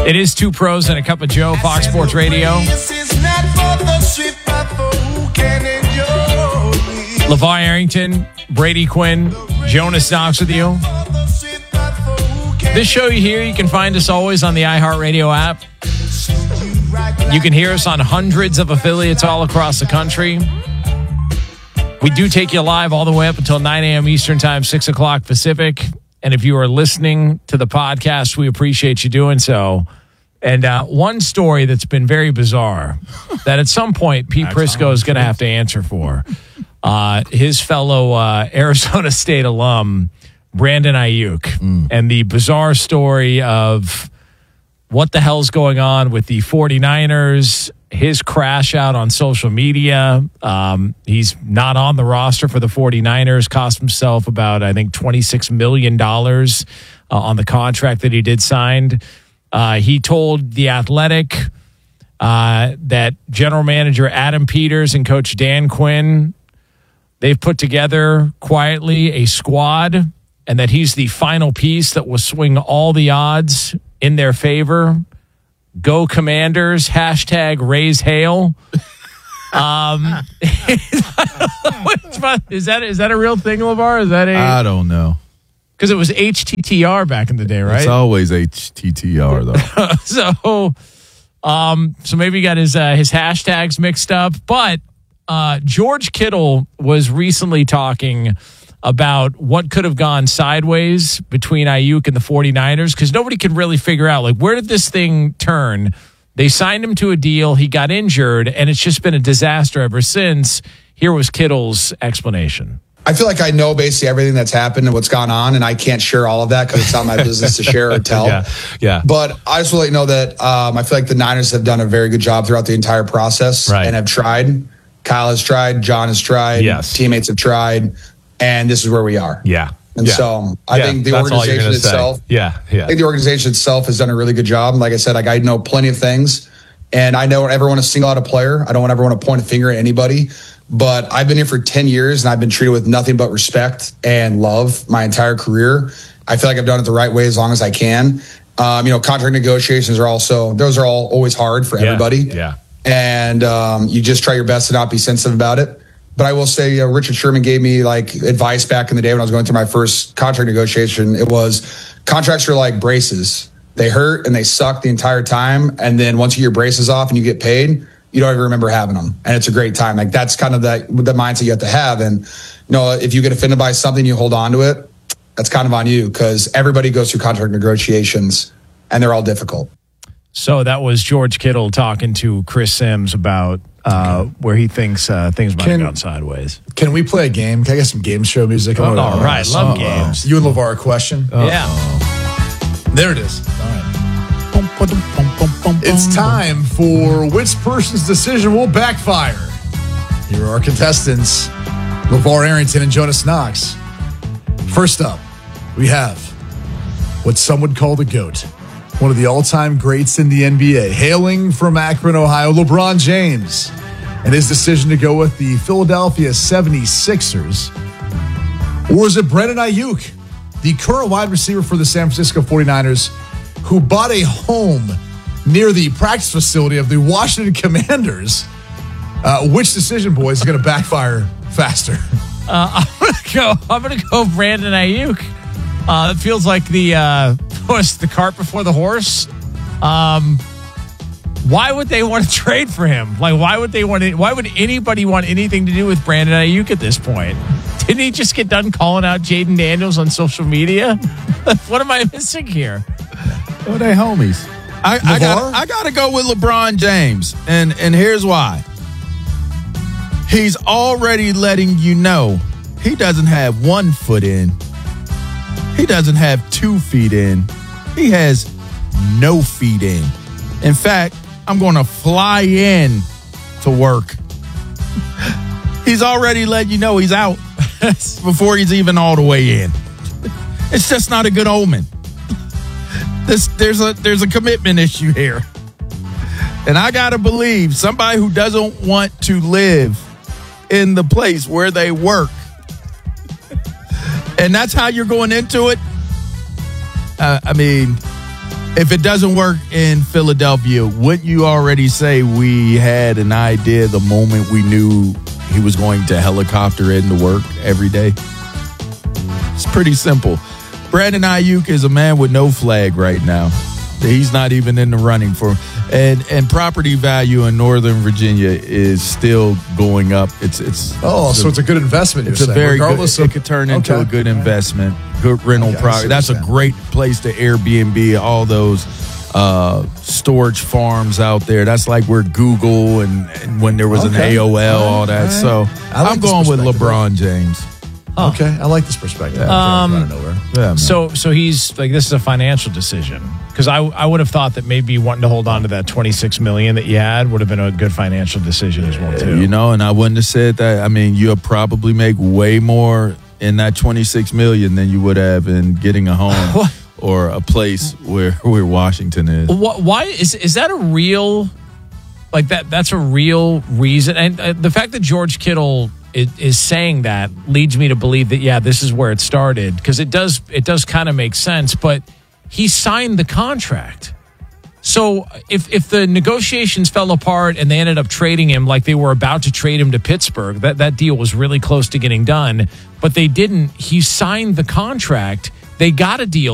It is Two Pros and a Cup of Joe, Fox Sports Radio. LeVar Arrington, Brady Quinn, Jonas Knox with you. This show you hear, you can find us always on the iHeartRadio app. You can hear us on hundreds of affiliates all across the country. We do take you live all the way up until 9 a.m. Eastern Time, 6 o'clock Pacific. And if you are listening to the podcast, we appreciate you doing so. And one story that's been very bizarre that at some point Pete Prisco is going to have to answer for. His fellow Arizona State alum, Brandon Ayuk, and the bizarre story of what the hell's going on with the 49ers, his crash out on social media. He's not on the roster for the 49ers, cost himself about, I think, $26 million on the contract that he did sign. He told The Athletic that general manager Adam Peters and coach Dan Quinn, they've put together quietly a squad and that he's the final piece that will swing all the odds in their favor. Go Commanders, #raise hail. Is that a real thing, LeVar? Is that I don't know. Because it was HTTR back in the day, right? It's always HTTR, though. So maybe he got his hashtags mixed up. But George Kittle was recently talking about what could have gone sideways between Ayuk and the 49ers because nobody could really figure out, like, where did this thing turn? They signed him to a deal. He got injured, and it's just been a disaster ever since. Here was Kittle's explanation. I feel like I know basically everything that's happened and what's gone on, and I can't share all of that because it's not my business to share or tell. Yeah. But I just want to let you know that I feel like the Niners have done a very good job throughout the entire process and have tried. Kyle has tried. John has tried. Yes. Teammates have tried. And this is where we are. Yeah. And so I think the organization itself, I think the organization itself has done a really good job. Like I said, like I know plenty of things, and I don't ever want to single out a player. I don't ever want to point a finger at anybody. But I've been here for 10 years, and I've been treated with nothing but respect and love my entire career. I feel like I've done it the right way as long as I can. Contract negotiations are those are all always hard for everybody. Yeah. And you just try your best to not be sensitive about it. But I will say, Richard Sherman gave me like advice back in the day when I was going through my first contract negotiation. It was contracts are like braces. They hurt and they suck the entire time. And then once you get your braces off and you get paid, you don't even remember having them. And it's a great time. Like that's kind of the mindset you have to have. And, if you get offended by something, you hold on to it. That's kind of on you because everybody goes through contract negotiations and they're all difficult. So that was George Kittle talking to Chris Sims about where he thinks things might have gone sideways. Can we play a game? Can I get some game show music? All right. Love games. You and LeVar, a question? Yeah. There it is. All right. It's time for which person's decision will backfire. Here are our contestants, LeVar Arrington and Jonas Knox. First up, we have what some would call the GOAT. One of the all-time greats in the NBA, hailing from Akron, Ohio, LeBron James, and his decision to go with the Philadelphia 76ers. Or is it Brandon Ayuk, the current wide receiver for the San Francisco 49ers, who bought a home near the practice facility of the Washington Commanders? Which decision, boys, is going to backfire faster? I'm gonna go Brandon Ayuk. It feels like the cart before the horse. Why would they want to trade for him? Like, why would anybody want anything to do with Brandon Ayuk at this point? Didn't he just get done calling out Jaden Daniels on social media? What am I missing here? Oh, they homies. I gotta go with LeBron James, and here's why. He's already letting you know he doesn't have 1 foot in. He doesn't have 2 feet in. He has no feet in. In fact, I'm going to fly in to work. He's already let you know he's out before he's even all the way in. It's just not a good omen. There's a commitment issue here. And I got to believe somebody who doesn't want to live in the place where they work, and that's how you're going into it. If it doesn't work in Philadelphia, wouldn't you already say we had an idea the moment we knew he was going to helicopter into work every day? It's pretty simple. Brandon Ayuk is a man with no flag right now. He's not even in the running for, and property value in Northern Virginia is still going up. So it's a good investment. It's a very good. It could turn into a good investment. Good rental property. That's a great place to Airbnb. All those storage farms out there. That's like where Google and when there was an AOL, all that. Right. So I'm going with LeBron James. Oh. Okay, I like this perspective. Out of nowhere. Yeah, so he's like, this is a financial decision, because I would have thought that maybe wanting to hold on to that $26 million that you had would have been a good financial decision as well too. You know, and I wouldn't have said that. I mean, you'll probably make way more in that $26 million than you would have in getting a home or a place where Washington is. Why is that a real, like that's a real reason? And the fact that George Kittle is saying that leads me to believe that, this is where it started, because it does kind of make sense. But he signed the contract. So if the negotiations fell apart and they ended up trading him, like they were about to trade him to Pittsburgh, that deal was really close to getting done, but they didn't. He signed the contract. They got a deal.